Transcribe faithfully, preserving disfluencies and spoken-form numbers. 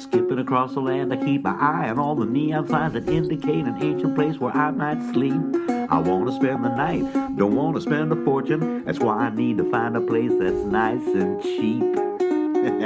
Skipping across the land, I keep my eye on all the neon signs that indicate an ancient place where I might sleep. I want to spend the night, don't want to spend a fortune. That's why I need to find a place that's nice and cheap.